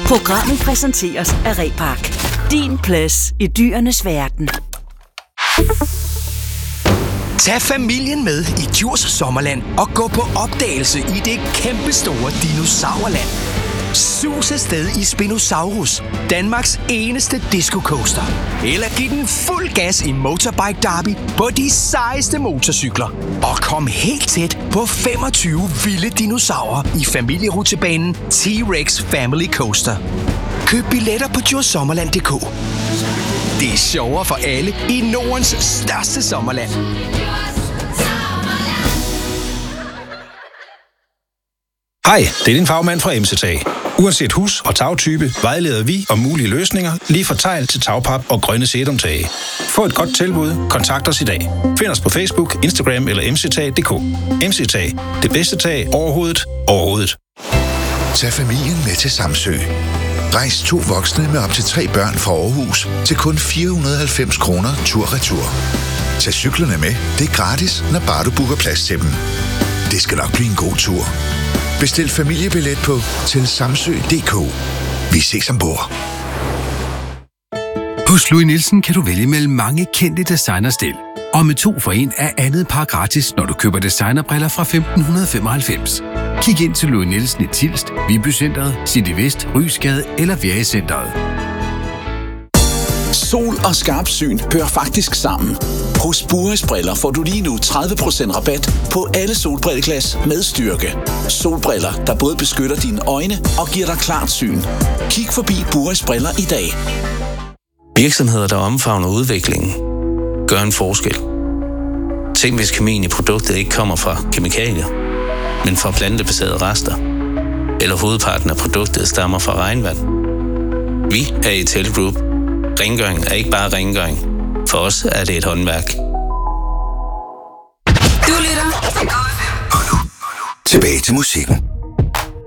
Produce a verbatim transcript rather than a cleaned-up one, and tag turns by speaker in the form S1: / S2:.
S1: Programmet præsenteres af Repark. Din plads i dyrenes verden.
S2: Tag familien med i Djurs Sommerland og gå på opdagelse i det kæmpestore dinosaurland. Sus afsted i Spinosaurus, Danmarks eneste disco-coaster. Eller giv den fuld gas i Motorbike Derby på de sejeste motorcykler. Og kom helt tæt på femogtyve vilde dinosaurer i familierutsjebanen T-Rex Family Coaster. Køb billetter på djurs sommerland punktum d k. Det er sjovere for alle i Nordens største sommerland.
S3: Hej, det er din fagmand fra M C T A. Uanset hus- og tagtype, vejleder vi om mulige løsninger lige fra tegl til tagpap og grønne sedumtage. Få et godt tilbud, kontakt os i dag. Find os på Facebook, Instagram eller m c tag punktum d k. M C T A, det bedste tag overhovedet, overhovedet.
S4: Tag familien med til Samsø. Rejs to voksne med op til tre børn fra Aarhus til kun fire hundrede og halvfems kroner tur-retur. Tag cyklerne med, det er gratis, når bare du booker plads til dem. Det skal nok blive en god tur. Bestil familiebillet på til samsø punktum d k. Vi ses ombord.
S5: Hos Louis Nielsen kan du vælge mellem mange kendte designerstil. Og med to for en er andet par gratis, når du køber designerbriller fra femten femoghalvfems. Kig ind til Louis Nielsen i Tilst, Viby Centret, City Vest, Rysgade eller Viae Centret.
S6: Sol og skarp syn hører faktisk sammen. Hos Buris Briller får du lige nu tredive procent rabat på alle solbrilleglas med styrke. Solbriller, der både beskytter dine øjne og giver dig klart syn. Kig forbi Buris Briller i dag.
S7: Virksomheder, der omfavner udviklingen, gør en forskel. Tænk, hvis kemien i produktet ikke kommer fra kemikalier, men fra plantebaserede rester. Eller hovedparten af produktet stammer fra regnvand. Vi er i Tele Group. Rengøring er ikke bare rengøring. For os er det et håndværk.
S8: Du lytter.
S4: Og nu, tilbage til musikken.